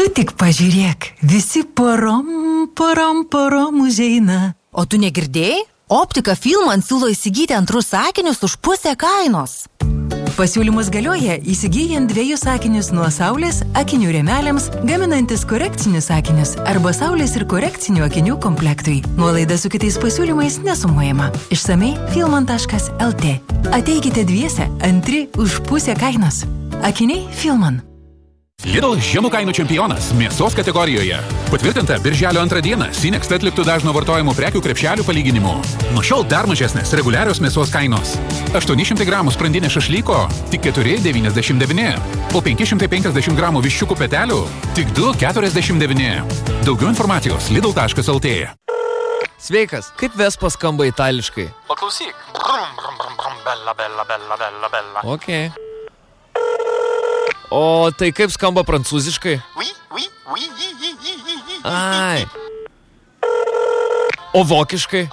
Tu tik pažiūrėk, visi porom užeina. O tu negirdėjai? Optika Filman siūlo įsigyti antrus akinius už pusę kainos. Pasiūlymus galioja įsigyjant 2 akinius nuo saulės akinių rėmeliams, gaminantis korekcinius akinius arba saulės ir korekcinių akinių komplektui. Nuolaida su kitais pasiūlymais nesumuojama. Išsamei filman.lt. Ateikite dviese, antri už pusę kainos. Akiniai Filman. Lidl žemų kainų čempionas mėsos kategorijoje. Patvirtinta birželio 2 dieną Sinext atliktų dažno vartojimo prekių krepšelių palyginimu. Nuo šiol dar mažesnės reguliarios mėsos kainos. 800 gramų sprandinė šašlyko tik 4,99, o 550 gramų viščiukų petelių tik 2,49. Daugiau informacijos lidl.lt. Sveikas, kaip Vespa skamba itališkai? Paklausyk. Brum, brum, brum, brum, bella, bella, bella, bella, bella. Ok. O tai kaip skamba prancūziškai? Oui. Ai. O vokiškai?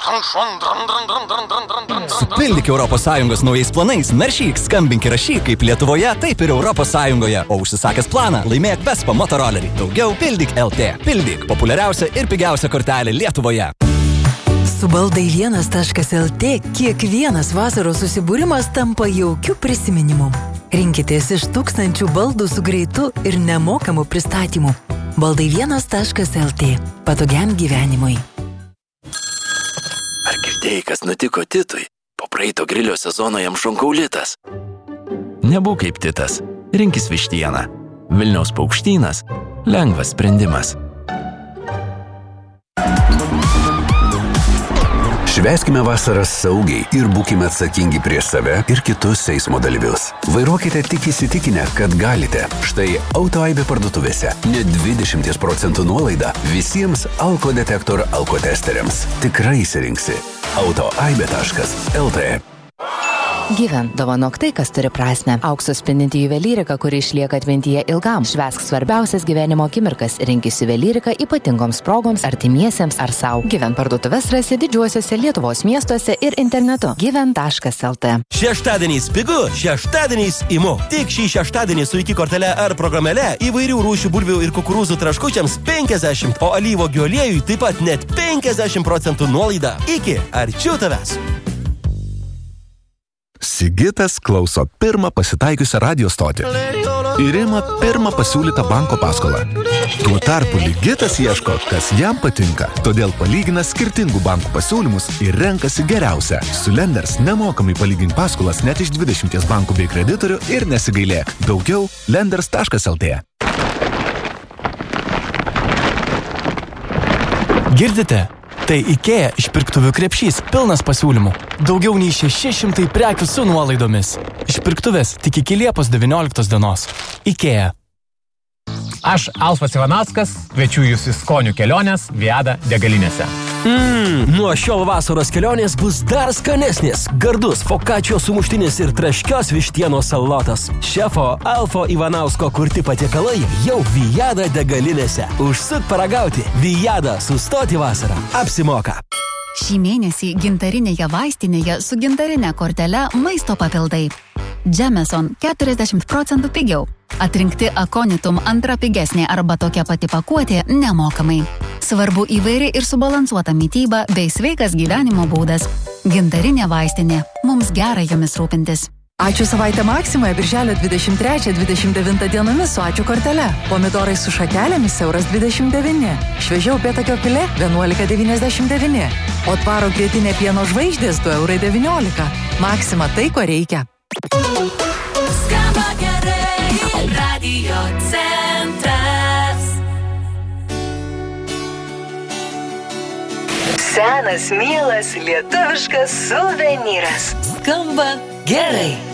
Supildyk ES naujais planais, naršyk, skambink ir rašyk kaip Lietuvoje, taip ir ES. O užsisakęs planą, laimėk Vespa motorolerį. Daugiau pildyk LT. Pildyk populiariausia ir pigiausia kortelė Lietuvoje. Su baldai 1.lt kiekvienas vasaros susibūrimas tampa jaukiu prisiminimu. Rinkitės iš 1000 baldų su greitu ir nemokamu pristatymu. Baldai 1.lt. Patogiam gyvenimui. Ar girdėjai, kas nutiko Titui? Po praeito grilio sezono jam šonkaulitas. Nebūk kaip Titas. Rinkis vištieną. Vilniaus paukštynas. Lengvas sprendimas. Švęskime vasaras saugiai ir būkime atsakingi prieš save ir kitus eismo dalyvius. Vairuokite tik įsitikinę, kad galite. Štai Autoaibė parduotuvėse net 20% nuolaida visiems alkodetektor alkotesteriams. Tikrai įsirinksi. Autoaibė.lt. Gyven, dovanok tai, kas turi prasmę. Aukso spindinti juvelyrika, kuri išlieka atmintyje ilgam. Švęsk svarbiausias gyvenimo akimirkas. Rinkis juvelyriką ypatingoms progoms, artimiesiems ar sau. Gyven parduotuves rasi didžiuosiuose Lietuvos miestuose ir internetu. Gyven.lt. Šeštadieniais pigu, šeštadieniais imu. Tik šį šeštadienį su iki kortele ar programėle įvairių rūšių bulvių ir kukurūzų traškučiams 50, o alyvuogių aliejui taip pat net 50% nuolaida. Iki arčiau tavęs. Sigitas klauso pirmą pasitaikiusią radio stotį ir ima pirmą pasiūlytą banko paskolą. Tuo tarpu Ligitas ieško, kas jam patinka, todėl palygina skirtingų bankų pasiūlymus ir renkasi geriausią. Su Lenders nemokamai palygink paskolas net iš 20 bankų bei kreditorių ir nesigailėk. Daugiau lenders.lt. Girdite? Tai IKEA išpirktuvių krepšys pilnas pasiūlymų. Daugiau nei 600 prekių su nuolaidomis. Išpirktuvės tik iki Liepos 19 dienos. IKEA. Aš, Alfas Ivanauskas, kviečiu jūs į skonių kelionės Viada degalinėse. Nuo šiol vasaros kelionės bus dar skanesnės. Gardus fokačio sumuštinis ir traškios vištienos salotas. Šefo Alfo Ivanausko kurti patiekalai jau Viada degalinėse. Užsuk paragauti. Viada, sustoti vasarą. Apsimoka. Šį mėnesį gintarinėje vaistinėje su gintarinė kortele maisto papildai. Jameson 40% pigiau. Atrinkti Aconitum antra pigesnė arba tokia pati pakuotė nemokamai. Svarbu įvairi ir subalansuota mityba bei sveikas gyvenimo būdas. Gintarinė vaistinė. Mums gera jomis rūpintis. Ačiū savaitę Maksimoje birželio 23-29 dienomis su ačiū kortele. Pomidorai su šakelėmis €29. Šviežia upėtakio filė 11,99. O Tvaro grietinė pieno žvaigždės €2,19. Maksima tai, ko reikia. Skamba gerai, Radio centras. Senas, mielas, lietuviškas suvenyras. Skamba gerai.